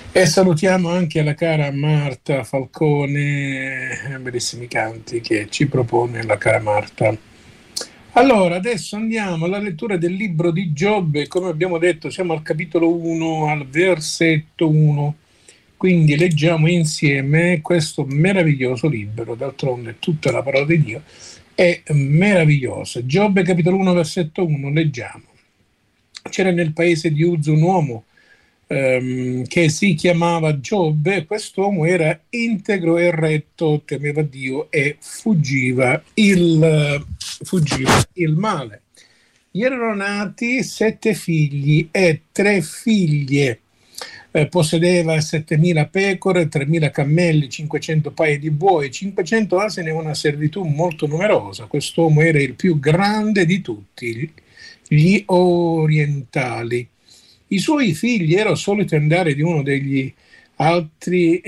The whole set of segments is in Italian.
E salutiamo anche la cara Marta Falcone, bellissimi canti che ci propone la cara Marta. Allora, adesso andiamo alla lettura del libro di Giobbe. Come abbiamo detto, siamo al capitolo 1, al versetto 1. Quindi leggiamo insieme questo meraviglioso libro. D'altronde tutta la parola di Dio è meravigliosa. Giobbe, capitolo 1, versetto 1, leggiamo. C'era nel paese di Uz un uomo che si chiamava Giobbe. Quest'uomo era integro e retto, temeva Dio e fuggiva il male. Gli erano nati 7 figli e 3 figlie. Possedeva 7.000 pecore, 3.000 cammelli, 500 paia di buoi, 500 asini e una servitù molto numerosa. Quest'uomo era il più grande di tutti gli orientali. I suoi figli erano soliti andare di uno degli altri,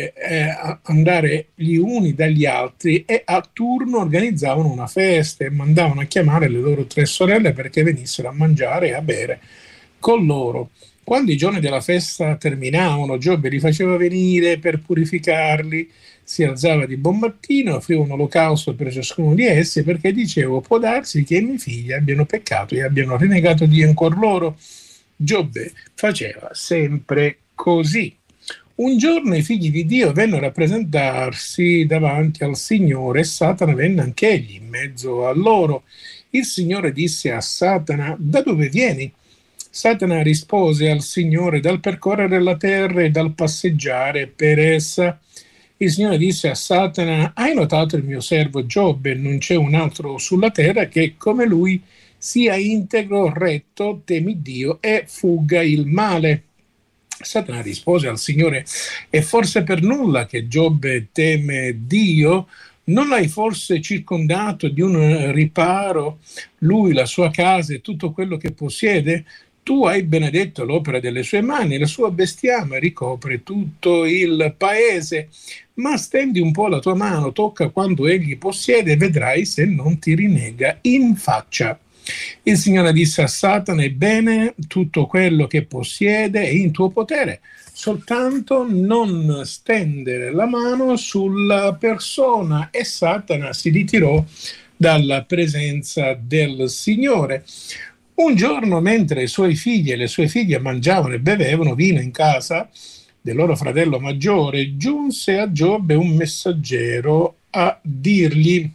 andare gli uni dagli altri, e a turno organizzavano una festa e mandavano a chiamare le loro 3 sorelle perché venissero a mangiare e a bere con loro. Quando i giorni della festa terminavano, Giobbe li faceva venire per purificarli. Si alzava di buon mattino, offriva un olocausto per ciascuno di essi, perché dicevo: può darsi che i miei figli abbiano peccato e abbiano rinnegato Dio in cuor loro. Giobbe faceva sempre così. Un giorno i figli di Dio vennero a presentarsi davanti al Signore e Satana venne anch'egli in mezzo a loro. Il Signore disse a Satana: da dove vieni? Satana rispose al Signore: dal percorrere la terra e dal passeggiare per essa. Il Signore disse a Satana: hai notato il mio servo Giobbe? Non c'è un altro sulla terra che come lui sia integro, retto, temi Dio e fugga il male. Satana rispose al Signore: è forse per nulla che Giobbe teme Dio? Non l'hai forse circondato di un riparo, lui, la sua casa e tutto quello che possiede? Tu hai benedetto l'opera delle sue mani, la sua bestiame ricopre tutto il paese. Ma stendi un po' la tua mano, tocca quanto egli possiede e vedrai se non ti rinnega in faccia. Il Signore disse a Satana: ebbene, tutto quello che possiede è in tuo potere, soltanto non stendere la mano sulla persona. E Satana si ritirò dalla presenza del Signore. Un giorno, mentre i suoi figli e le sue figlie mangiavano e bevevano vino in casa del loro fratello maggiore, giunse a Giobbe un messaggero a dirgli: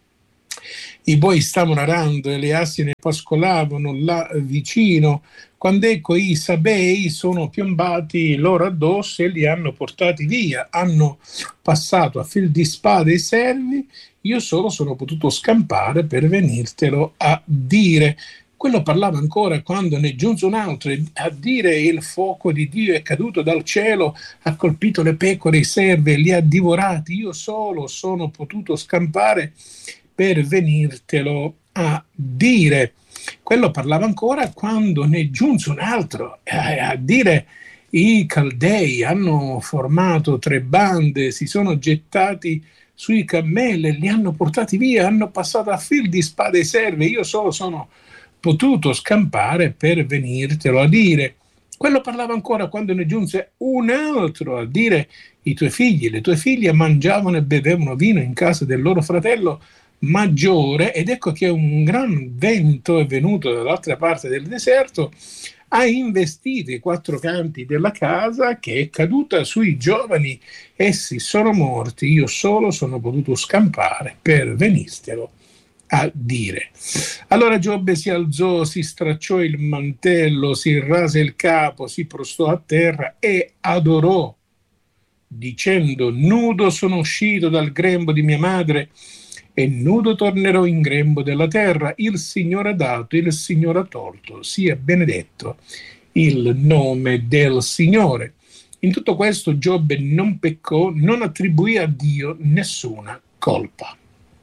i buoi stavano arando e le asine pascolavano là vicino, quando ecco i Sabei sono piombati loro addosso e li hanno portati via. Hanno passato a fil di spada i servi, io solo sono potuto scampare per venirtelo a dire. Quello parlava ancora quando ne giunse un altro a dire: il fuoco di Dio è caduto dal cielo, ha colpito le pecore e i servi e li ha divorati. Io solo sono potuto scampare per venirtelo a dire. Quello parlava ancora quando ne giunse un altro a dire: i Caldei hanno formato 3 bande, si sono gettati sui cammelli, li hanno portati via, hanno passato a fil di spade i servi, io solo sono potuto scampare per venirtelo a dire. Quello parlava ancora quando ne giunse un altro a dire: i tuoi figli, le tue figlie mangiavano e bevevano vino in casa del loro fratello maggiore, ed ecco che un gran vento è venuto dall'altra parte del deserto, ha investito i 4 canti della casa, che è caduta sui giovani, essi sono morti, io solo sono potuto scampare per venirtelo a dire. Allora Giobbe si alzò, si stracciò il mantello, si rase il capo, si prostò a terra e adorò, dicendo: nudo sono uscito dal grembo di mia madre e nudo tornerò in grembo della terra. Il Signore ha dato, il Signore ha tolto, sia benedetto il nome del Signore. In tutto questo Giobbe non peccò, non attribuì a Dio nessuna colpa.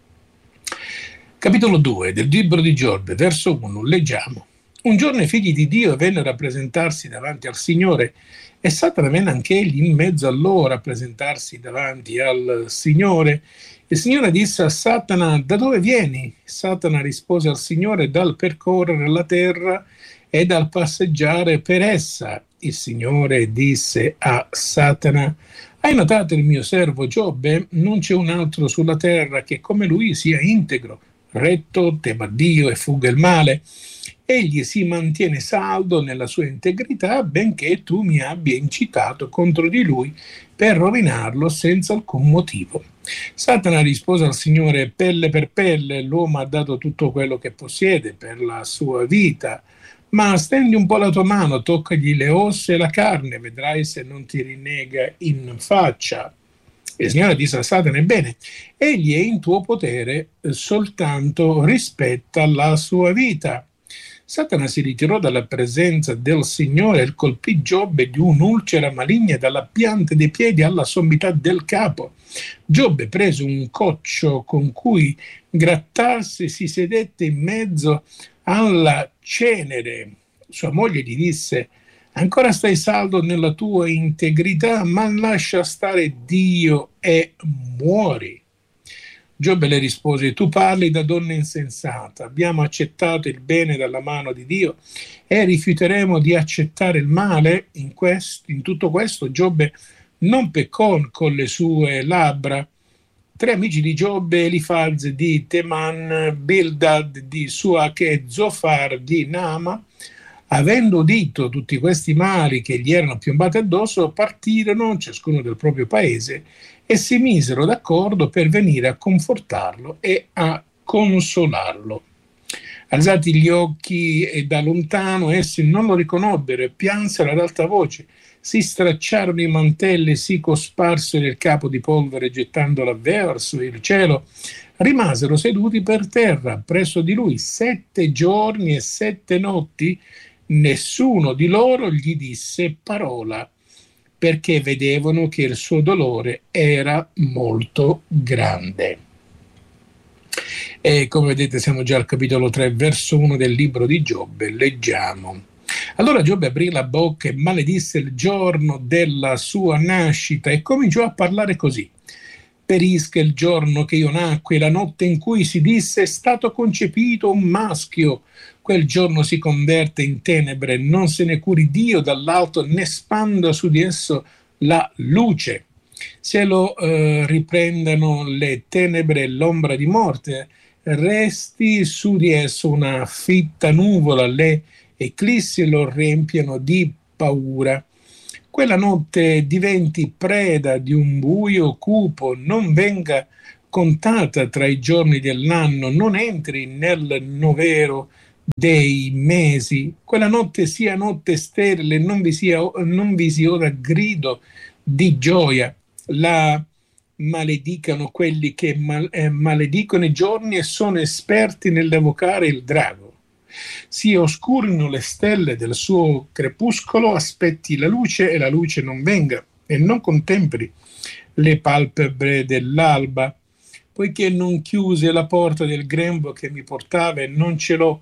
Capitolo 2 del libro di Giobbe, verso 1, leggiamo: un giorno i figli di Dio vennero a presentarsi davanti al Signore, e Satana venne anch'egli in mezzo a loro a presentarsi davanti al Signore. Il Signore disse a Satana: da dove vieni? Satana rispose al Signore: dal percorrere la terra e dal passeggiare per essa. il Signore disse a Satana: hai notato il mio servo Giobbe? Non c'è un altro sulla terra che come lui sia integro, retto, tema Dio e fugga il male. Egli si mantiene saldo nella sua integrità, benché tu mi abbia incitato contro di lui per rovinarlo senza alcun motivo. Satana rispose al Signore: pelle per pelle, l'uomo ha dato tutto quello che possiede per la sua vita, ma stendi un po' la tua mano, toccagli le ossa e la carne, vedrai se non ti rinnega in faccia. E il Signore disse a Satana: ebbene, egli è in tuo potere, soltanto rispetta la sua vita. Satana si ritirò dalla presenza del Signore e colpì Giobbe di un'ulcera maligna dalla pianta dei piedi alla sommità del capo. Giobbe prese un coccio con cui grattarsi, si sedette in mezzo alla cenere. Sua moglie gli disse: ancora stai saldo nella tua integrità, ma lascia stare Dio e muori. Giobbe le rispose: tu parli da donna insensata, abbiamo accettato il bene dalla mano di Dio e rifiuteremo di accettare il male. In tutto questo Giobbe non peccò con le sue labbra. Tre amici di Giobbe, Elifaz di Teman, Bildad di Suach e Zofar di Naama, avendo udito tutti questi mali che gli erano piombati addosso, partirono, ciascuno del proprio paese, e si misero d'accordo per venire a confortarlo e a consolarlo. Alzati gli occhi e da lontano essi non lo riconobbero e piansero ad alta voce. Si stracciarono i mantelli, si cosparsero il capo di polvere gettandolo verso il cielo. Rimasero seduti per terra presso di lui 7 giorni e 7 notti. Nessuno di loro gli disse parola, perché vedevano che il suo dolore era molto grande. E come vedete siamo già al capitolo 3, verso 1 del libro di Giobbe. Leggiamo. Allora Giobbe aprì la bocca e maledisse il giorno della sua nascita e cominciò a parlare così: perisca il giorno che io nacqui, la notte in cui si disse è stato concepito un maschio. Quel giorno si converte in tenebre, non se ne curi Dio dall'alto, né spanda su di esso la luce. Se lo riprendano le tenebre e l'ombra di morte, resti su di esso una fitta nuvola, le eclissi lo riempiano di paura. Quella notte diventi preda di un buio cupo, non venga contata tra i giorni dell'anno, non entri nel novero dei mesi. Quella notte sia notte sterile, non vi si oda grido di gioia. La maledicano quelli che maledicono i giorni e sono esperti nell'evocare il drago. Si oscurino le stelle del suo crepuscolo, aspetti la luce e la luce non venga, e non contempli le palpebre dell'alba, poiché non chiuse la porta del grembo che mi portava e non ce l'ho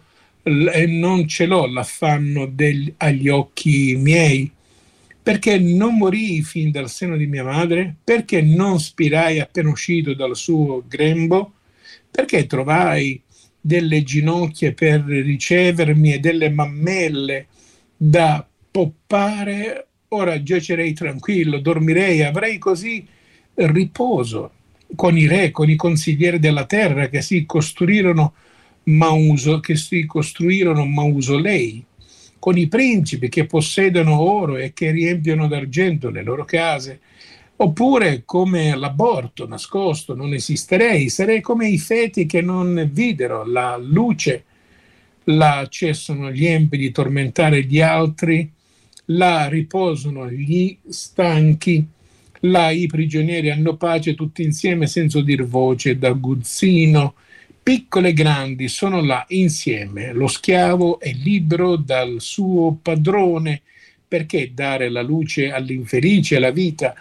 l'affanno agli occhi miei. Perché non morii fin dal seno di mia madre? Perché non spirai appena uscito dal suo grembo? Perché trovai delle ginocchia per ricevermi e delle mammelle da poppare? Ora giacerei tranquillo, dormirei, avrei così riposo con i re, con i consiglieri della terra che si costruirono mausolei, con i principi che possiedono oro e che riempiono d'argento le loro case. Oppure come l'aborto nascosto non esisterei, sarei come i feti che non videro la luce. Là cessano gli empi di tormentare gli altri, là riposano gli stanchi, là i prigionieri hanno pace tutti insieme senza udir voce d'aguzzino. Piccole e grandi sono là insieme, lo schiavo è libero dal suo padrone. Perché dare la luce all'infelice, la vita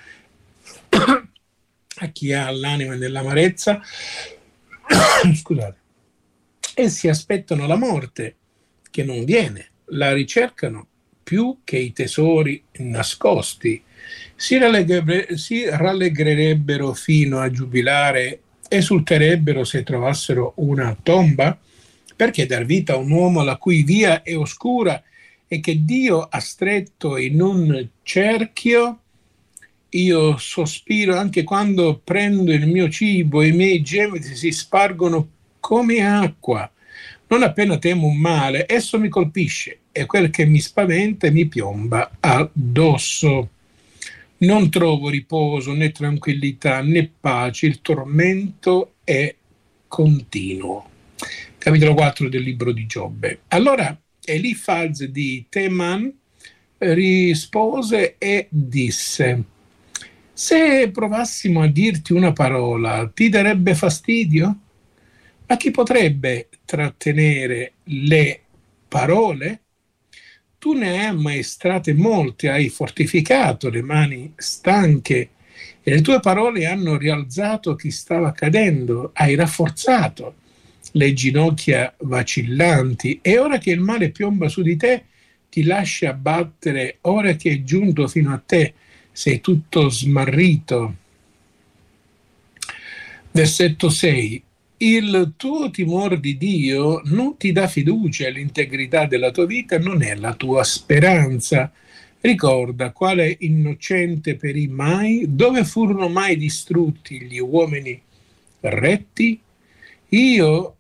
a chi ha l'anima nell'amarezza? Scusate. Essi aspettano la morte che non viene, la ricercano più che i tesori nascosti. Si rallegrerebbero fino a giubilare, esulterebbero se trovassero una tomba. Perché dar vita a un uomo la cui via è oscura e che Dio ha stretto in un cerchio. Io sospiro anche quando prendo il mio cibo, i miei gemiti si spargono come acqua. Non appena temo un male, esso mi colpisce e quel che mi spaventa mi piomba addosso. Non trovo riposo, né tranquillità, né pace, il tormento è continuo. Capitolo 4 del libro di Giobbe. Allora Elifaz di Teman rispose e disse: se provassimo a dirti una parola, ti darebbe fastidio? Ma chi potrebbe trattenere le parole? Tu ne hai ammaestrate molte, hai fortificato le mani stanche e le tue parole hanno rialzato chi stava cadendo, hai rafforzato le ginocchia vacillanti e ora che il male piomba su di te ti lascia abbattere, ora che è giunto fino a te sei tutto smarrito. Versetto 6. Il tuo timore di Dio non ti dà fiducia, l'integrità della tua vita non è la tua speranza. Ricorda quale innocente perì mai, dove furono mai distrutti gli uomini retti? Io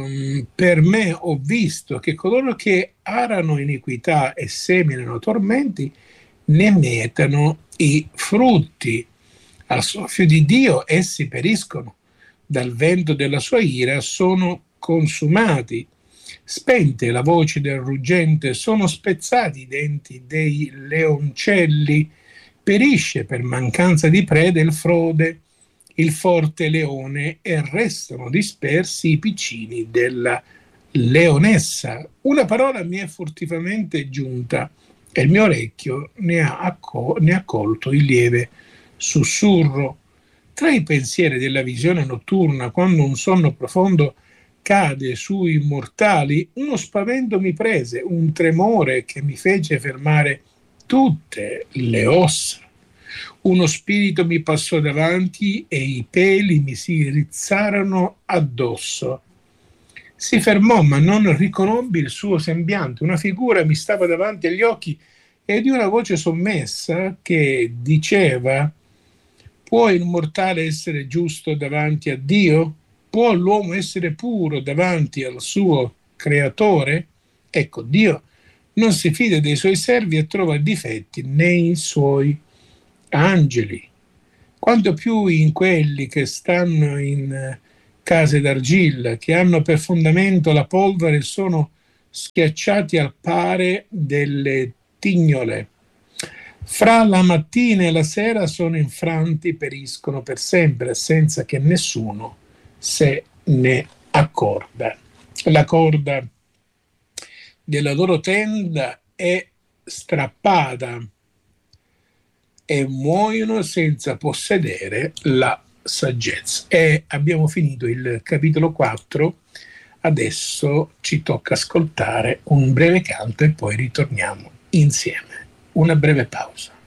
per me ho visto che coloro che arano iniquità e seminano tormenti ne metano i frutti. Al soffio di Dio essi periscono, dal vento della sua ira sono consumati. Spente la voce del ruggente, sono spezzati i denti dei leoncelli, perisce per mancanza di prede il frode, il forte leone e restano dispersi i piccini della leonessa. Una parola mi è furtivamente giunta e il mio orecchio ne ha colto il lieve sussurro. Tra i pensieri della visione notturna, quando un sonno profondo cade sui mortali, uno spavento mi prese, un tremore che mi fece fermare tutte le ossa. Uno spirito mi passò davanti e i peli mi si rizzarono addosso. Si fermò, ma non riconobbi il suo sembiante. Una figura mi stava davanti agli occhi e di una voce sommessa che diceva: può il mortale essere giusto davanti a Dio? Può l'uomo essere puro davanti al suo creatore? Ecco, Dio non si fida dei suoi servi e trova difetti nei suoi angeli. Quanto più in quelli che stanno in case d'argilla, che hanno per fondamento la polvere e sono schiacciati al pare delle tignole. Fra la mattina e la sera sono infranti, periscono per sempre, senza che nessuno se ne accorga. La corda della loro tenda è strappata e muoiono senza possedere la saggezza. E abbiamo finito il capitolo 4. Adesso ci tocca ascoltare un breve canto e poi ritorniamo insieme. Una breve pausa.